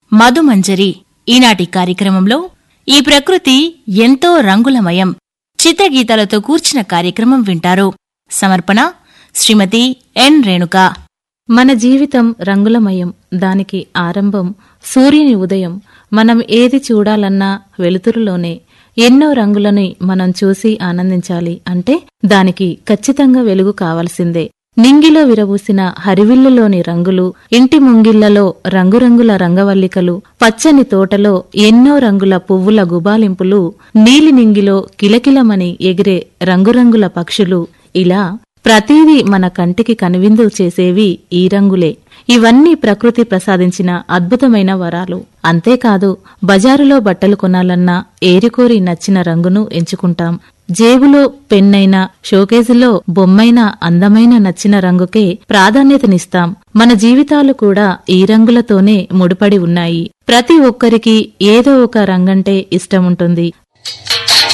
మధుమంజరి. ఈనాటి కార్యక్రమంలో ఈ ప్రకృతి ఎంతో రంగులమయం చిత్రగీతాలతో కూర్చిన కార్యక్రమం వింటారు. సమర్పణ శ్రీమతి ఎన్ రేణుక. మన జీవితం రంగులమయం. దానికి ఆరంభం సూర్యుని ఉదయం. మనం ఏది చూడాలన్నా వెలుతురులోనే. ఎన్నో రంగులని మనం చూసి ఆనందించాలి అంటే దానికి ఖచ్చితంగా వెలుగు కావాల్సిందే. నింగిలో విరబూసిన హరివిల్లులోని రంగులు, ఇంటి ముంగిళ్లలో రంగురంగుల రంగవల్లికలు, పచ్చని తోటలో ఎన్నో రంగుల పువ్వుల గుబాలింపులు, నీలి నింగిలో కిలకిలమని ఎగిరే రంగురంగుల పక్షులు, ఇలా ప్రతీదీ మన కంటికి కనువిందు చేసేవి ఈ రంగులే. ఇవన్నీ ప్రకృతి ప్రసాదించిన అద్భుతమైన వరాలు. అంతేకాదు, బజారులో బట్టలు కొనాలన్నా ఏరికోరి నచ్చిన రంగును ఎంచుకుంటాం. జేబులో పెన్నైనా, షోకేసులో బొమ్మైనా అందమైన నచ్చిన రంగుకే ప్రాధాన్యతనిస్తాం. మన జీవితాలు కూడా ఈ రంగులతోనే ముడిపడి ఉన్నాయి. ప్రతి ఒక్కరికి ఏదో ఒక రంగంటే ఇష్టముంటుంది.